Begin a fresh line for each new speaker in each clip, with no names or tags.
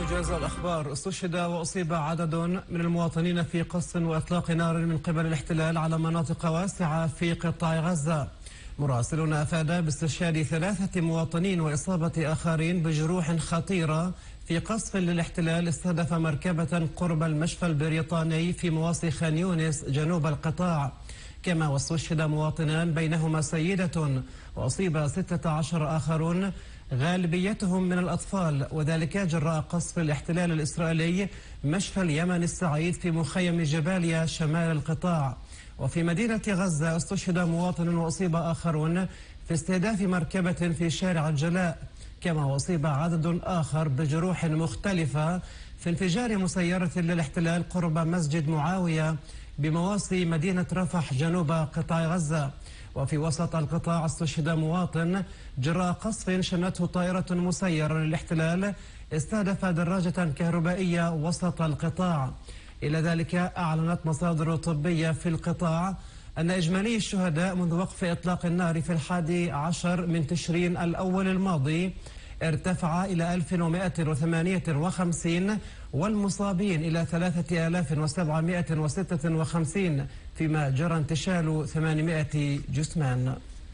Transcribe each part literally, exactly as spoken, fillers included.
موجز الأخبار. استشهد وأصيب عدد من المواطنين في قصف وإطلاق نار من قبل الاحتلال على مناطق واسعة في قطاع غزة. مراسلنا أفاد باستشهاد ثلاثة مواطنين وإصابة آخرين بجروح خطيرة في قصف للاحتلال استهدف مركبة قرب المشفى البريطاني في مواصي خان يونس جنوب القطاع. كما واستشهد مواطنان بينهما سيدة، وأصيب ستة عشر آخرون غالبيتهم من الأطفال، وذلك جراء قصف الاحتلال الإسرائيلي مشفى اليمن السعيد في مخيم جباليا شمال القطاع. وفي مدينة غزة استشهد مواطن وأصيب آخرون في استهداف مركبة في شارع الجلاء. كما أصيب عدد آخر بجروح مختلفة في انفجار مسيرة للاحتلال قرب مسجد معاوية بمواصي مدينة رفح جنوب قطاع غزة. وفي وسط القطاع استشهد مواطن جراء قصف شنته طائرة مسيرة للاحتلال استهدف دراجة كهربائية وسط القطاع. إلى ذلك أعلنت مصادر طبية في القطاع أن إجمالي الشهداء منذ وقف إطلاق النار في الحادي عشر من تشرين الأول الماضي ارتفع إلى ألف ومائة وثمانية وخمسين، والمصابين إلى ثلاثة آلاف وسبعمائة وستة وخمسين، فيما جرى انتشال ثمانمائة جثمان.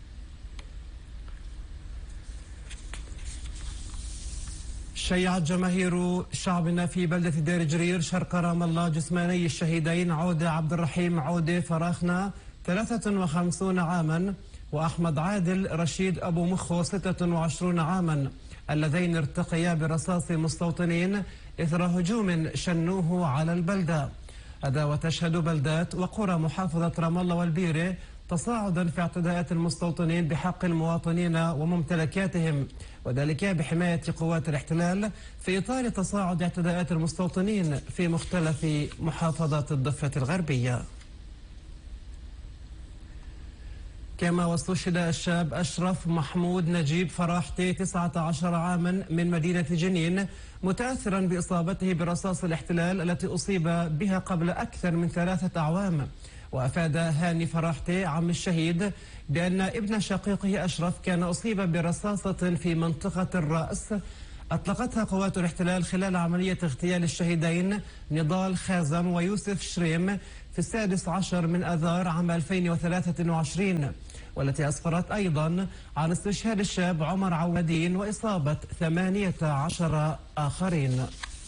شيعت جماهير شعبنا في بلدة دير جرير شرق رام الله جثماني الشهيدين عودة عبد الرحيم عودة فراخنا ثلاثة وخمسين عاما وأحمد عادل رشيد أبو مخو ستة وعشرين عاما، اللذين ارتقيا برصاص مستوطنين إثر هجوم شنوه على البلدة. هذا وتشهد بلدات وقرى محافظة رام الله والبيرة تصاعدا في اعتداءات المستوطنين بحق المواطنين وممتلكاتهم، وذلك بحماية قوات الاحتلال في إطار تصاعد اعتداءات المستوطنين في مختلف محافظات الضفة الغربية. كما واستشهد الشاب أشرف محمود نجيب فراحتي تسعة عشر عاما من مدينة جنين متأثرا بإصابته برصاص الاحتلال التي أصيب بها قبل أكثر من ثلاثة أعوام. وأفاد هاني فراحتي عم الشهيد بأن ابن شقيقه أشرف كان أصيب برصاصة في منطقة الرأس أطلقتها قوات الاحتلال خلال عملية اغتيال الشهيدين نضال خازم ويوسف شريم في السادس عشر من أذار عام ألفين وثلاثة وعشرين، والتي أسفرت أيضا عن استشهاد الشاب عمر عوادين وإصابة ثمانية عشر آخرين.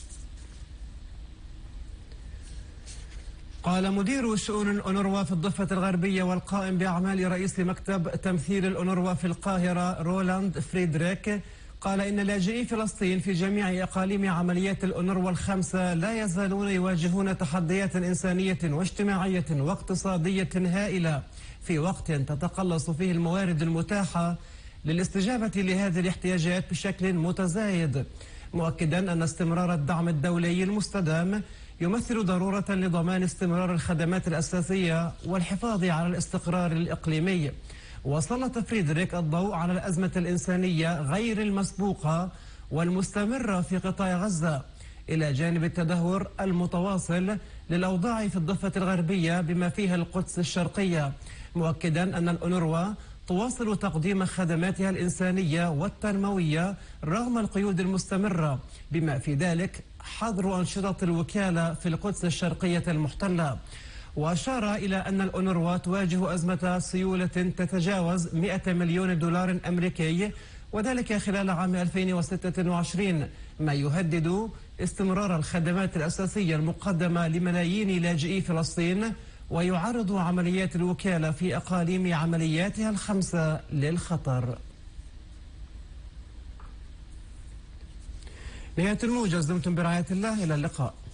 قال مدير شؤون الأونروا في الضفة الغربية والقائم بأعمال رئيس مكتب تمثيل الأونروا في القاهرة رولاند فريدريك، قال إن لاجئي فلسطين في جميع أقاليم عمليات الأونروا الخمسة لا يزالون يواجهون تحديات إنسانية واجتماعية واقتصادية هائلة في وقت تتقلص فيه الموارد المتاحة للاستجابة لهذه الاحتياجات بشكل متزايد، مؤكدا أن استمرار الدعم الدولي المستدام يمثل ضرورة لضمان استمرار الخدمات الأساسية والحفاظ على الاستقرار الإقليمي. وسلط فريدريك الضوء على الأزمة الإنسانية غير المسبوقة والمستمرة في قطاع غزة، إلى جانب التدهور المتواصل للأوضاع في الضفة الغربية بما فيها القدس الشرقية، مؤكدا أن الأونروا تواصل تقديم خدماتها الإنسانية والتنموية رغم القيود المستمرة، بما في ذلك حظر أنشطة الوكالة في القدس الشرقية المحتلة. وأشار إلى أن الأونروا تواجه أزمة سيولة تتجاوز مئة مليون دولار أمريكي، وذلك خلال عام ألفين وستة وعشرين، ما يهدد استمرار الخدمات الأساسية المقدمة لملايين لاجئي فلسطين ويعرض عمليات الوكالة في أقاليم عملياتها الخمسة للخطر. نهاية الموجز، دمتم برعاية الله، إلى اللقاء.